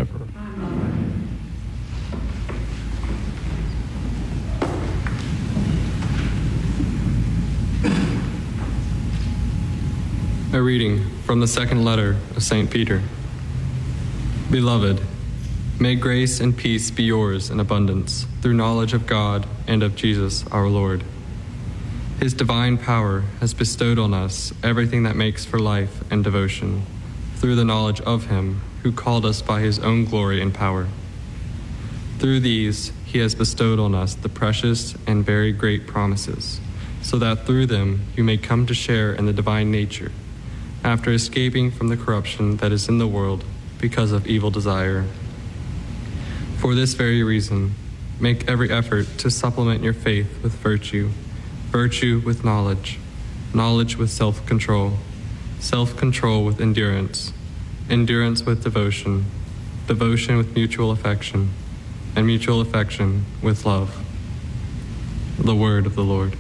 ever. A reading from the second letter of St. Peter. Beloved, may grace and peace be yours in abundance through knowledge of God and of Jesus our Lord. His divine power has bestowed on us everything that makes for life and devotion through the knowledge of Him who called us by His own glory and power. Through these, He has bestowed on us the precious and very great promises, so that through them you may come to share in the divine nature, after escaping from the corruption that is in the world because of evil desire. For this very reason, make every effort to supplement your faith with virtue, virtue with knowledge, knowledge with self-control, self-control with endurance, endurance with devotion, devotion with mutual affection, and mutual affection with love. The word of the Lord.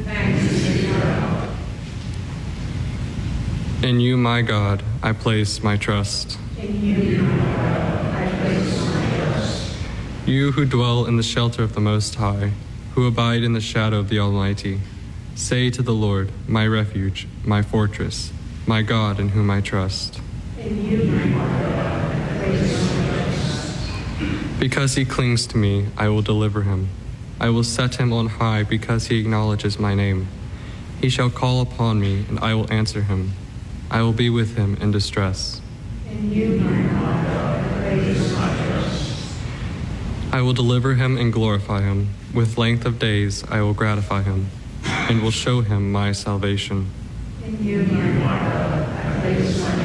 In you, my God, I place my trust. In you, my God, I place my trust. You who dwell in the shelter of the Most High, who abide in the shadow of the Almighty, say to the Lord, my refuge, my fortress, my God in whom I trust. In you, my God, I place my trust. Because he clings to me, I will deliver him. I will set him on high because he acknowledges my name. He shall call upon me, and I will answer him. I will be with him in distress. In you, my God, I place my trust. I will deliver him and glorify him. With length of days I will gratify him, and will show him my salvation. In you, my God, I place my